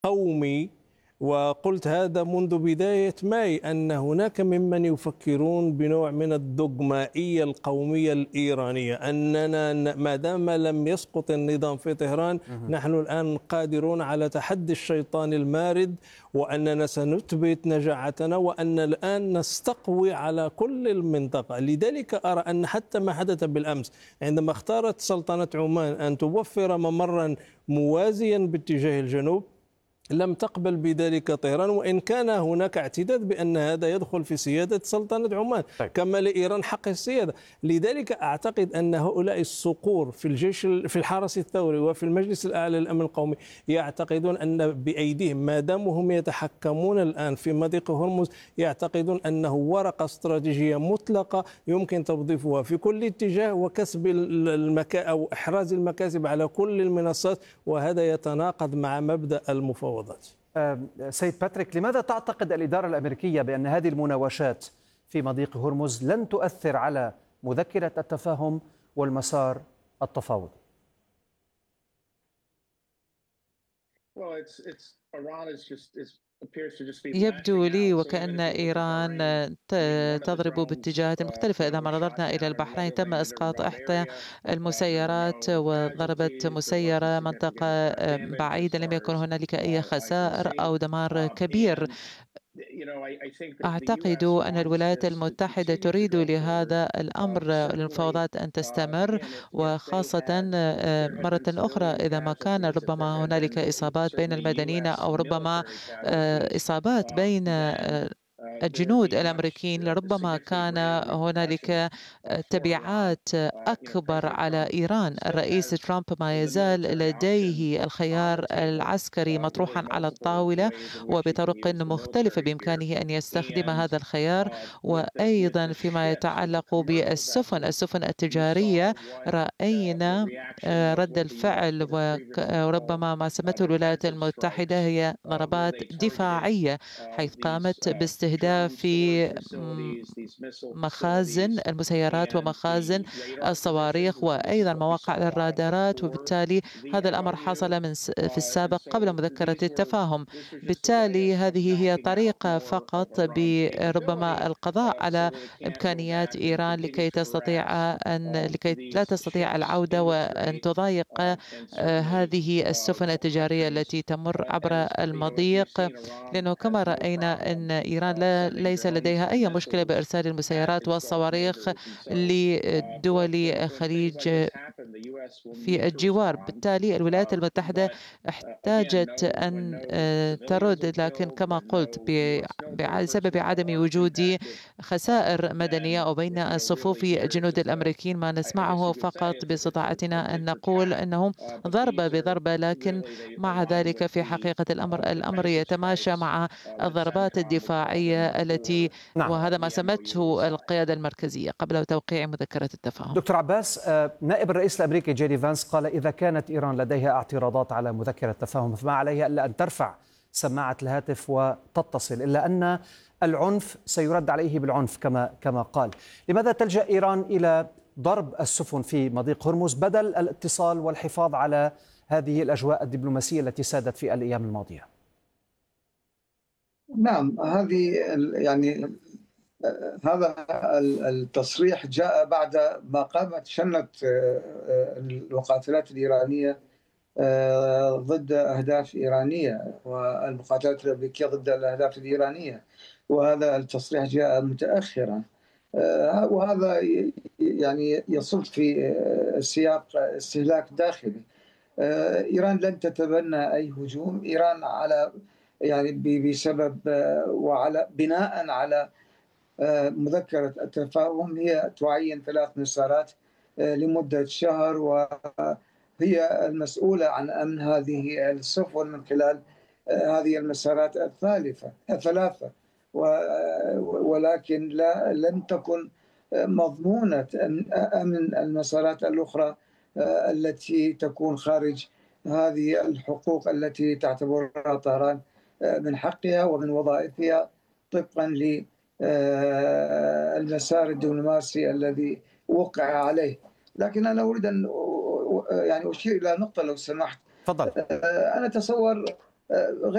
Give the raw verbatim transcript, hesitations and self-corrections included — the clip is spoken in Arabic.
قومي، وقلت هذا منذ بداية ماي أن هناك ممن يفكرون بنوع من الدogمائية القومية الإيرانية، أننا ما دام لم يسقط النظام في طهران نحن الآن قادرون على تحدي الشيطان المارد، وأننا سنثبت نجاعتنا، وأن الآن نستقوي على كل المنطقة. لذلك أرى أن حتى ما حدث بالأمس عندما اختارت سلطنة عمان أن توفر ممرا موازيا باتجاه الجنوب، لم تقبل بذلك طهران، وإن كان هناك اعتداد بأن هذا يدخل في سيادة سلطنة عمان. طيب. كما لإيران حق السيادة. لذلك أعتقد أن هؤلاء الصقور في الجيش في الحرس الثوري وفي المجلس الأعلى للأمن القومي يعتقدون أن بأيديهم ما داموا هم يتحكمون الآن في مضيق هرمز، يعتقدون أنه ورقة استراتيجية مطلقة يمكن توظيفها في كل اتجاه وكسب المكا أو إحراز المكاسب على كل المنصات، وهذا يتناقض مع مبدأ المفاوضات. سيد باتريك، لماذا تعتقد الإدارة الأمريكية بأن هذه المناوشات في مضيق هرمز لن تؤثر على مذكرة التفاهم والمسار التفاوضي؟ يبدو لي وكأن إيران تضرب باتجاهات مختلفة. إذا ما نظرنا إلى البحرين، تم إسقاط إحدى المسيرات وضربت مسيرة منطقة بعيدة، لم يكن هنالك أي خسائر أو دمار كبير. أعتقد أن الولايات المتحدة تريد لهذا الأمر المفاوضات أن تستمر، وخاصة مرة أخرى إذا ما كان ربما هنالك إصابات بين المدنيين أو ربما إصابات بين الجنود الأمريكيين، لربما كان هنالك تبعات أكبر على إيران. الرئيس ترامب ما يزال لديه الخيار العسكري مطروحا على الطاولة، وبطرق مختلفة بإمكانه أن يستخدم هذا الخيار. وأيضا فيما يتعلق بالسفن السفن التجارية، رأينا رد الفعل، وربما ما سمته الولايات المتحدة هي ضربات دفاعية، حيث قامت باستهداف في مخازن المسيرات ومخازن الصواريخ وأيضا مواقع الرادارات، وبالتالي هذا الأمر حصل من في السابق قبل مذكرة التفاهم. بالتالي هذه هي طريقة فقط بربما القضاء على إمكانيات إيران لكي تستطيع أن لكي لا تستطيع العودة وأن تضايق هذه السفن التجارية التي تمر عبر المضيق، لأنه كما رأينا أن إيران لا ليس لديها أي مشكلة بإرسال المسيرات والصواريخ لدول الخليج في الجوار. بالتالي الولايات المتحدة احتاجت أن ترد، لكن كما قلت بسبب عدم وجود خسائر مدنية أو بين الصفوف الجنود الأمريكيين، ما نسمعه فقط باستطاعتنا أن نقول أنه ضربة بضربة، لكن مع ذلك في حقيقة الأمر الأمر يتماشى مع الضربات الدفاعية التي نعم. وهذا ما سمته القيادة المركزية قبل توقيع مذكرة التفاهم. دكتور عباس، نائب الرئيس الأمريكي جيدي فانس قال إذا كانت إيران لديها اعتراضات على مذكرة التفاهم فما عليها إلا أن ترفع سماعة الهاتف وتتصل، إلا أن العنف سيرد عليه بالعنف كما كما قال. لماذا تلجأ إيران إلى ضرب السفن في مضيق هرمز بدل الاتصال والحفاظ على هذه الأجواء الدبلوماسية التي سادت في الأيام الماضية؟ نعم، هذه يعني هذا التصريح جاء بعد ما قامت شنت المقاتلات الإيرانية ضد أهداف إيرانية، والمقاتلات الأمريكية ضد الأهداف الإيرانية، وهذا التصريح جاء متأخرا، وهذا يعني يصب في سياق استهلاك داخلي. إيران لن تتبنى أي هجوم. إيران على يعني بسبب وعلى بناء على مذكرة التفاهم هي تعين ثلاث مسارات لمدة شهر، وهي المسؤولة عن أمن هذه السفن من خلال هذه المسارات الثالثة الثلاثة، ولكن لا لن تكن مضمونة أمن المسارات الأخرى التي تكون خارج هذه الحقوق التي تعتبرها طهران من حقها ومن وظائفها طبقا للمسار الدبلوماسي الذي وقع عليه. لكن أنا أريد أن يعني أشير إلى نقطة لو سمحت. تفضل. أنا أتصور